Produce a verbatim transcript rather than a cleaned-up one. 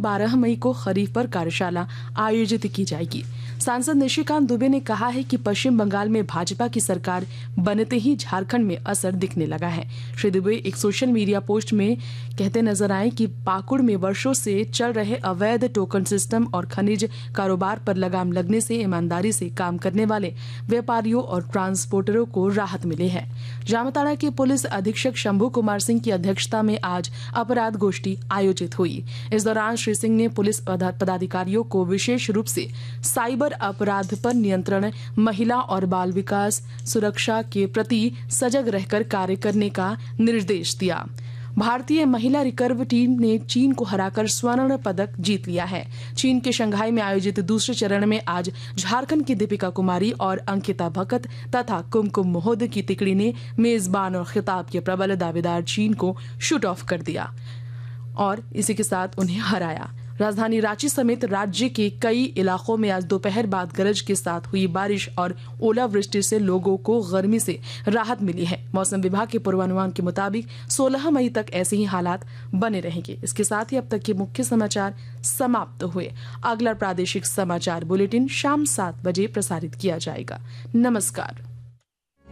बारह मई को खरीफ पर कार्यशाला आयोजित की जाएगी। सांसद निशिकांत दुबे ने कहा है कि पश्चिम बंगाल में भाजपा की सरकार बनते ही झारखंड में असर दिखने लगा है। श्री दुबे एक सोशल मीडिया पोस्ट में कहते नजर आए कि पाकुड़ में वर्षों से चल रहे अवैध टोकन सिस्टम और खनिज कारोबार पर लगाम लगने से ईमानदारी से काम करने वाले व्यापारियों और ट्रांसपोर्टरों को राहत मिली है। जामताड़ा के पुलिस अधीक्षक शंभू कुमार सिंह की अध्यक्षता में आज अपराध गोष्ठी आयोजित हुई। इस दौरान श्री सिंह ने पुलिस पदाधिकारियों को विशेष रूप से साइबर अपराध पर नियंत्रण, महिला और बाल विकास सुरक्षा के प्रति सजग रहकर कार्य करने का निर्देश दिया। भारतीय महिला रिकर्व टीम ने चीन को हराकर स्वर्ण पदक जीत लिया है। चीन के शंघाई में आयोजित दूसरे चरण में आज झारखंड की दीपिका कुमारी और अंकिता भगत तथा कुमकुम मोहद की तिकड़ी ने मेजबान और खिताब के प्रबल दावेदार चीन को शूट ऑफ कर दिया और इसी के साथ उन्हें हराया। राजधानी रांची समेत राज्य के कई इलाकों में आज दोपहर बाद गरज के साथ हुई बारिश और ओलावृष्टि से लोगों को गर्मी से राहत मिली है। मौसम विभाग के पूर्वानुमान के मुताबिक सोलह मई तक ऐसे ही हालात बने रहेंगे। इसके साथ ही अब तक के मुख्य समाचार समाप्त हुए। अगला प्रादेशिक समाचार बुलेटिन शाम सात बजे प्रसारित किया जाएगा। नमस्कार।